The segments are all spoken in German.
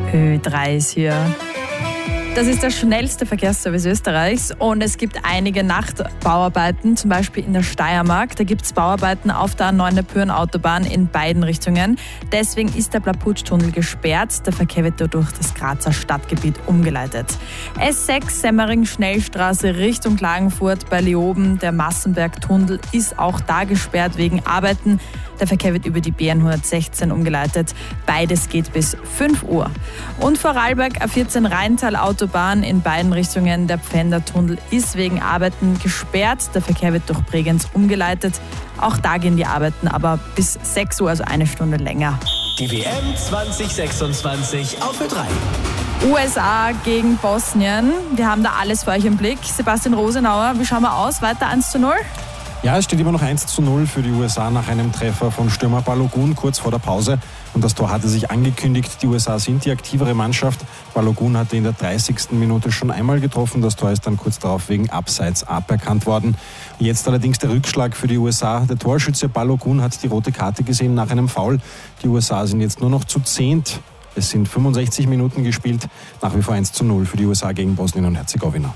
Ö3 ist hier. Das ist der schnellste Verkehrsservice Österreichs und es gibt einige Nachtbauarbeiten, zum Beispiel in der Steiermark. Da gibt es Bauarbeiten auf der A9 der Pyreneautobahn in beiden Richtungen. Deswegen ist der Plaputsch-Tunnel gesperrt. Der Verkehr wird durch das Grazer Stadtgebiet umgeleitet. S6 Semmering-Schnellstraße Richtung Klagenfurt bei Leoben. Der Massenberg-Tunnel ist auch da gesperrt wegen Arbeiten. Der Verkehr wird über die BN116 umgeleitet. Beides geht bis 5 Uhr. Und Vorarlberg A14 Rheintal-Autobahn in beiden Richtungen. Der Pfändertunnel ist wegen Arbeiten gesperrt. Der Verkehr wird durch Bregenz umgeleitet. Auch da gehen die Arbeiten aber bis 6 Uhr, also eine Stunde länger. Die WM 2026 auf Ö3. USA gegen Bosnien. Wir haben da alles für euch im Blick. Sebastian Rosenauer, wie schauen wir aus? Weiter 1:0? Ja, es steht immer noch 1:0 für die USA nach einem Treffer von Stürmer Balogun kurz vor der Pause. Und das Tor hatte sich angekündigt. Die USA sind die aktivere Mannschaft. Balogun hatte in der 30. Minute schon einmal getroffen. Das Tor ist dann kurz darauf wegen Abseits aberkannt worden. Jetzt allerdings der Rückschlag für die USA. Der Torschütze Balogun hat die rote Karte gesehen nach einem Foul. Die USA sind jetzt nur noch zu 10. Es sind 65 Minuten gespielt. Nach wie vor 1:0 für die USA gegen Bosnien und Herzegowina.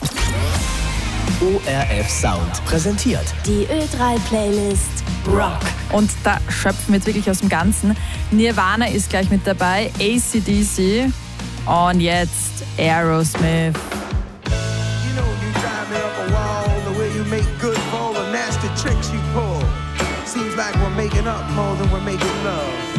ORF Sound präsentiert die Ö3-Playlist Rock. Und da schöpfen wir jetzt wirklich aus dem Ganzen. Nirvana ist gleich mit dabei, AC/DC und jetzt Aerosmith. You know you drive me up a wall, the way you make good for all the nasty tricks you pull. Seems like we're making up more than we're making love.